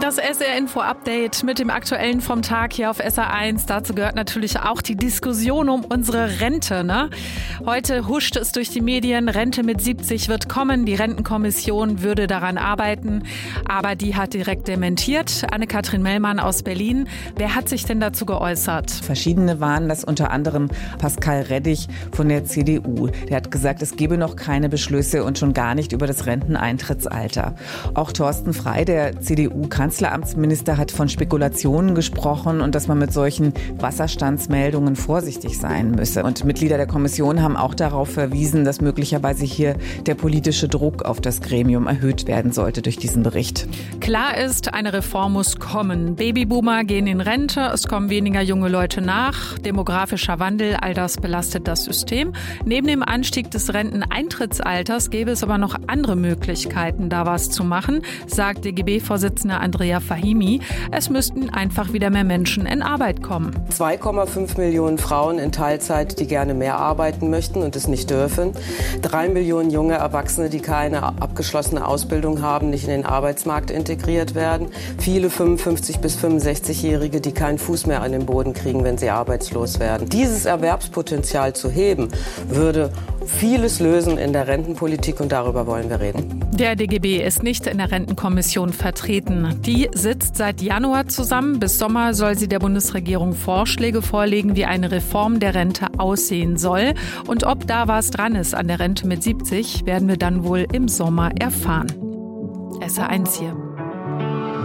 Das SR-Info-Update mit dem Aktuellen vom Tag hier auf SR1. Dazu gehört natürlich auch die Diskussion um unsere Rente. Ne? Heute huscht es durch die Medien, Rente mit 70 wird kommen. Die Rentenkommission würde daran arbeiten, aber die hat direkt dementiert. Anne-Kathrin Mellmann aus Berlin. Wer hat sich denn dazu geäußert? Verschiedene waren das, unter anderem Pascal Reddich von der CDU. Der hat gesagt, es gebe noch keine Beschlüsse und schon gar nicht über das Renteneintrittsalter. Auch Thorsten Frey, der CDU-Kanzleramtsminister, hat von Spekulationen gesprochen und dass man mit solchen Wasserstandsmeldungen vorsichtig sein müsse. Und Mitglieder der Kommission haben auch darauf verwiesen, dass möglicherweise hier der politische Druck auf das Gremium erhöht werden sollte durch diesen Bericht. Klar ist, eine Reform muss kommen. Babyboomer gehen in Rente, es kommen weniger junge Leute nach. Demografischer Wandel, all das belastet das System. Neben dem Anstieg des Renteneintrittsalters gäbe es aber noch andere Möglichkeiten, da was zu machen, sagt DGB-Vorsitzender Andrea Fahimi. Es müssten einfach wieder mehr Menschen in Arbeit kommen. 2,5 Millionen Frauen in Teilzeit, die gerne mehr arbeiten möchten und es nicht dürfen. 3 Millionen junge Erwachsene, die keine abgeschlossene Ausbildung haben, nicht in den Arbeitsmarkt integriert werden. Viele 55- bis 65-Jährige, die keinen Fuß mehr an den Boden kriegen, wenn sie arbeitslos werden. Dieses Erwerbspotenzial zu heben, würde vieles lösen in der Rentenpolitik und darüber wollen wir reden. Der DGB ist nicht in der Rentenkommission vertreten. Die sitzt seit Januar zusammen. Bis Sommer soll sie der Bundesregierung Vorschläge vorlegen, wie eine Reform der Rente aussehen soll. Und ob da was dran ist an der Rente mit 70, werden wir dann wohl im Sommer erfahren. SR1 hier.